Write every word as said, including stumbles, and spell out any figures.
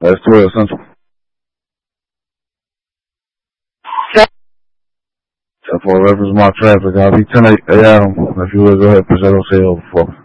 That's twelve Central. ten four reference my traffic. I'll be ten eight A M. If you would go ahead and push that on sale before.